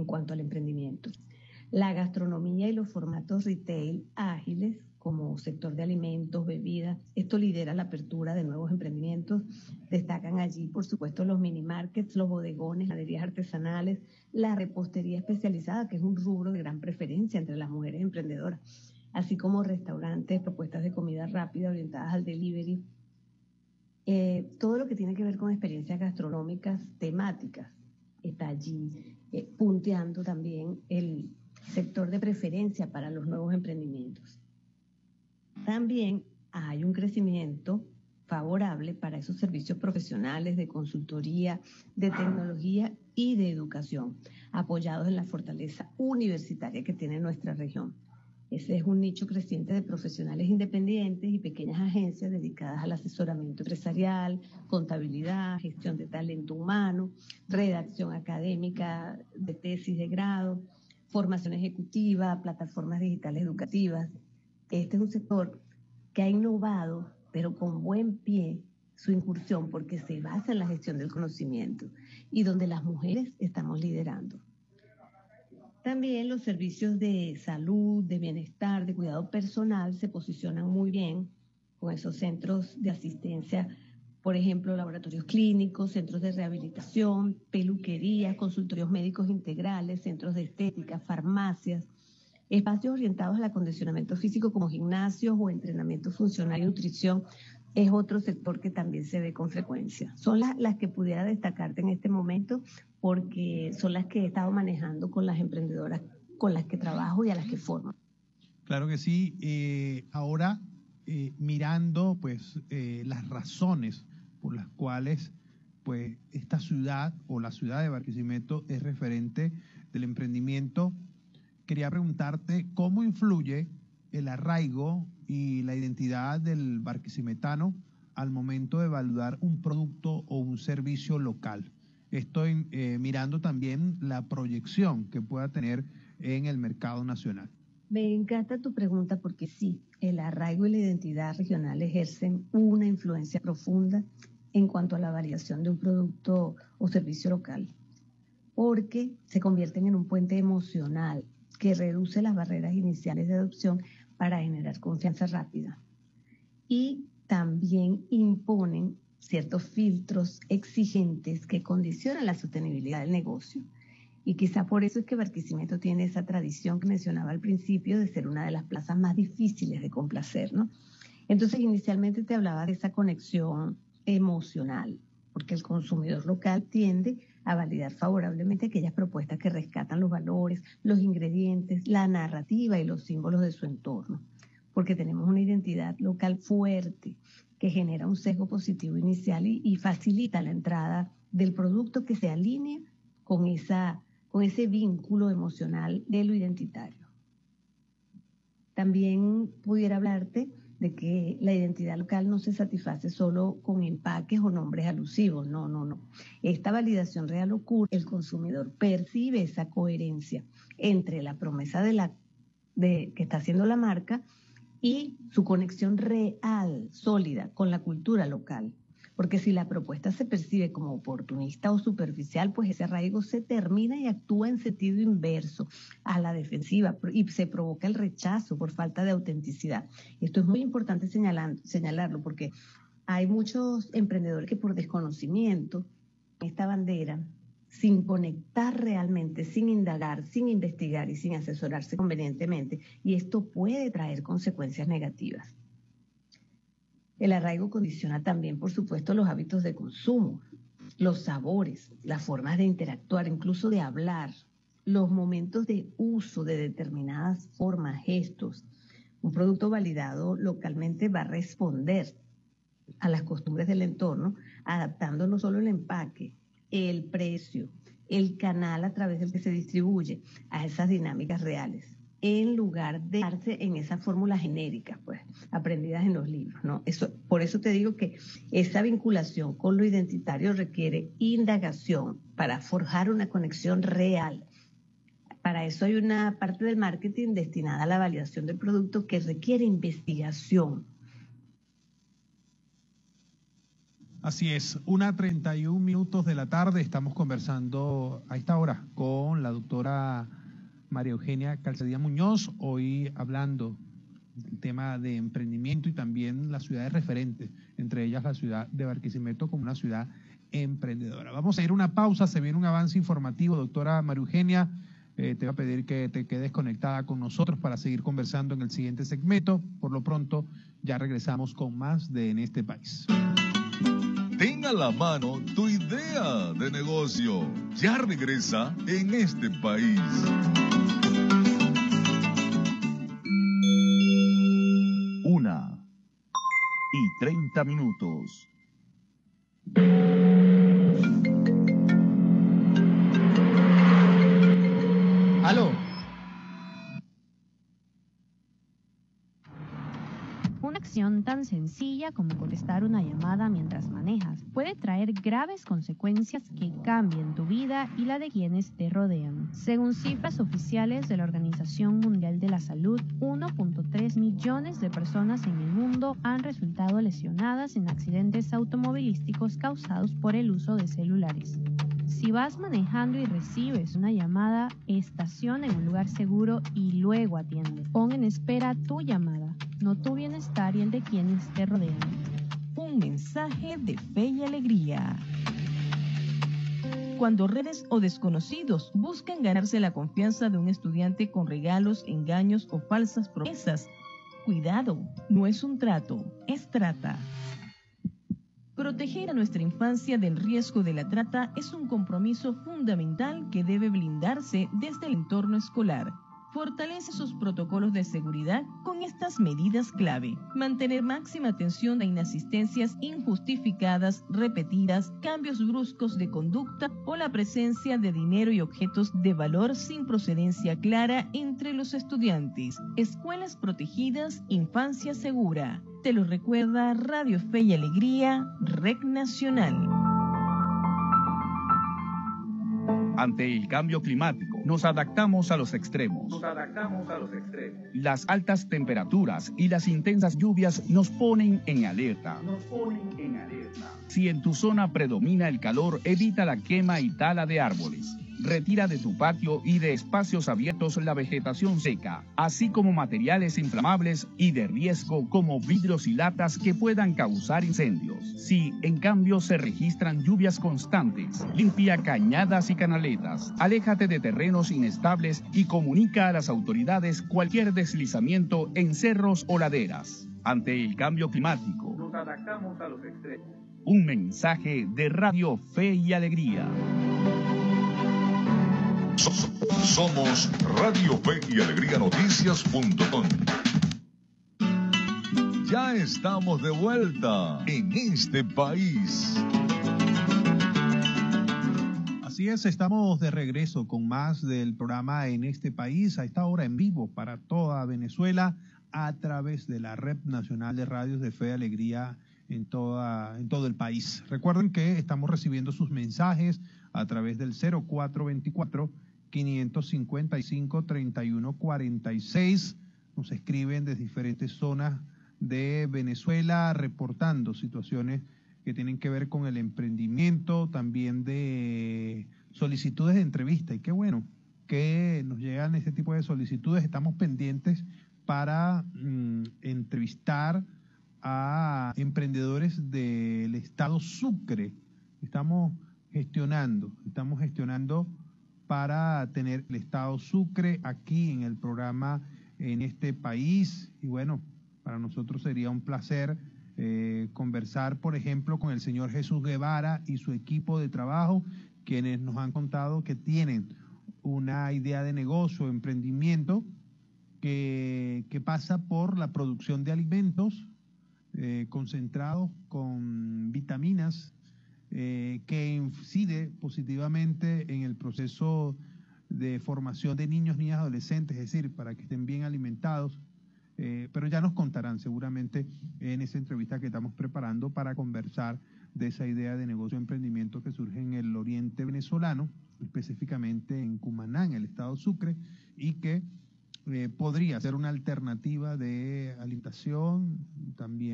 cuanto al emprendimiento. La gastronomía y los formatos retail ágiles, como sector de alimentos, bebidas, esto lidera la apertura de nuevos emprendimientos. Destacan allí, por supuesto, los mini markets, los bodegones, heladerías artesanales, la repostería especializada, que es un rubro de gran preferencia entre las mujeres emprendedoras, así como restaurantes, propuestas de comida rápida orientadas al delivery. Todo lo que tiene que ver con experiencias gastronómicas temáticas está allí, punteando también el sector de preferencia para los nuevos emprendimientos. También hay un crecimiento favorable para esos servicios profesionales de consultoría, de tecnología y de educación, apoyados en la fortaleza universitaria que tiene nuestra región. Ese es un nicho creciente de profesionales independientes y pequeñas agencias dedicadas al asesoramiento empresarial, contabilidad, gestión de talento humano, redacción académica de tesis de grado, formación ejecutiva, plataformas digitales educativas. Este es un sector que ha innovado, pero con buen pie, su incursión porque se basa en la gestión del conocimiento y donde las mujeres estamos liderando. También los servicios de salud, de bienestar, de cuidado personal se posicionan muy bien con esos centros de asistencia, por ejemplo, laboratorios clínicos, centros de rehabilitación, peluquerías, consultorios médicos integrales, centros de estética, farmacias, espacios orientados al acondicionamiento físico como gimnasios o entrenamiento funcional y nutrición. Es otro sector que también se ve con frecuencia. Son las que pudiera destacarte en este momento porque son las que he estado manejando con las emprendedoras con las que trabajo y a las que formo. Claro que sí. Ahora, mirando pues las razones por las cuales pues esta ciudad o la ciudad de Barquisimeto es referente del emprendimiento, quería preguntarte cómo influye el arraigo y la identidad del barquisimetano al momento de evaluar un producto o un servicio local. Estoy mirando también la proyección que pueda tener en el mercado nacional. Me encanta tu pregunta porque sí, el arraigo y la identidad regional ejercen una influencia profunda en cuanto a la variación de un producto o servicio local, porque se convierten en un puente emocional que reduce las barreras iniciales de adopción para generar confianza rápida. Y también imponen ciertos filtros exigentes que condicionan la sostenibilidad del negocio. Y quizá por eso es que Barquisimeto tiene esa tradición que mencionaba al principio de ser una de las plazas más difíciles de complacer, ¿no? Entonces, inicialmente te hablaba de esa conexión emocional, porque el consumidor local tiende a validar favorablemente aquellas propuestas que rescatan los valores, los ingredientes, la narrativa y los símbolos de su entorno, porque tenemos una identidad local fuerte que genera un sesgo positivo inicial y facilita la entrada del producto que se alinea con ese vínculo emocional de lo identitario. También pudiera hablarte de que la identidad local no se satisface solo con empaques o nombres alusivos, no. Esta validación real ocurre, el consumidor percibe esa coherencia entre la promesa que está haciendo la marca y su conexión real, sólida, con la cultura local. Porque si la propuesta se percibe como oportunista o superficial, pues ese arraigo se termina y actúa en sentido inverso a la defensiva y se provoca el rechazo por falta de autenticidad. Esto es muy importante señalarlo porque hay muchos emprendedores que por desconocimiento esta bandera, sin conectar realmente, sin indagar, sin investigar y sin asesorarse convenientemente, y esto puede traer consecuencias negativas. El arraigo condiciona también, por supuesto, los hábitos de consumo, los sabores, las formas de interactuar, incluso de hablar, los momentos de uso de determinadas formas, gestos. Un producto validado localmente va a responder a las costumbres del entorno, adaptando no solo el empaque, el precio, el canal a través del que se distribuye a esas dinámicas reales, en lugar de darse en esas fórmulas genéricas, pues, aprendidas en los libros, ¿no? Por eso te digo que esa vinculación con lo identitario requiere indagación para forjar una conexión real. Para eso hay una parte del marketing destinada a la validación del producto que requiere investigación. Así es, 1:31 de la tarde, estamos conversando a esta hora con la doctora María Eugenia Calzadilla Muñoz, hoy hablando del tema de emprendimiento y también las ciudades referentes, entre ellas la ciudad de Barquisimeto como una ciudad emprendedora. Vamos a ir a una pausa, se viene un avance informativo, doctora María Eugenia. Te voy a pedir que te quedes conectada con nosotros para seguir conversando en el siguiente segmento. Por lo pronto, ya regresamos con más de En este País. Ten a la mano tu idea de negocio. Ya regresa En este País. 1:30. ¡Aló! Una acción tan sencilla como contestar una llamada mientras manejas puede traer graves consecuencias que cambien tu vida y la de quienes te rodean. Según cifras oficiales de la Organización Mundial de la Salud, 1.3 millones de personas en el mundo han resultado lesionadas en accidentes automovilísticos causados por el uso de celulares. Si vas manejando y recibes una llamada, estaciona en un lugar seguro y luego atiende. Pon en espera tu llamada, no tu bienestar y el de quienes te rodean. Un mensaje de fe y alegría. Cuando redes o desconocidos buscan ganarse la confianza de un estudiante con regalos, engaños o falsas promesas, cuidado, no es un trato, es trata. Proteger a nuestra infancia del riesgo de la trata es un compromiso fundamental que debe blindarse desde el entorno escolar. Fortalece sus protocolos de seguridad con estas medidas clave. Mantener máxima atención a inasistencias injustificadas, repetidas, cambios bruscos de conducta o la presencia de dinero y objetos de valor sin procedencia clara entre los estudiantes. Escuelas protegidas, infancia segura. Te lo recuerda Radio Fe y Alegría, Red Nacional. Ante el cambio climático, nos adaptamos a los extremos. Las altas temperaturas y las intensas lluvias nos ponen en alerta. Si en tu zona predomina el calor, evita la quema y tala de árboles. Retira de tu patio y de espacios abiertos la vegetación seca, así como materiales inflamables y de riesgo como vidrios y latas que puedan causar incendios. Si, en cambio, se registran lluvias constantes, limpia cañadas y canaletas, aléjate de terrenos inestables y comunica a las autoridades cualquier deslizamiento en cerros o laderas. Ante el cambio climático, nos adaptamos a los extremos. Un mensaje de Radio Fe y Alegría. Somos Radio Fe y Alegría Noticias.com. Ya estamos de vuelta en este país. Así es, estamos de regreso con más del programa En este País, a esta hora en vivo para toda Venezuela, a través de la Red Nacional de Radios de Fe y Alegría en todo el país. Recuerden que estamos recibiendo sus mensajes a través del 0424-555-3146. Nos escriben de diferentes zonas de Venezuela reportando situaciones que tienen que ver con el emprendimiento, también de solicitudes de entrevista. Y qué bueno que nos llegan ese tipo de solicitudes. Estamos pendientes para entrevistar a emprendedores del estado Sucre. Estamos gestionando para tener el estado Sucre aquí en el programa En este País. Y bueno, para nosotros sería un placer conversar, por ejemplo, con el señor Jesús Guevara y su equipo de trabajo, quienes nos han contado que tienen una idea de negocio, emprendimiento, que pasa por la producción de alimentos concentrados con vitaminas, que incide positivamente en el proceso de formación de niños, niñas, adolescentes, es decir, para que estén bien alimentados. Pero ya nos contarán seguramente en esa entrevista que estamos preparando para conversar de esa idea de negocio de emprendimiento que surge en el oriente venezolano, específicamente en Cumaná, en el estado Sucre, y que podría ser una alternativa de alimentación también.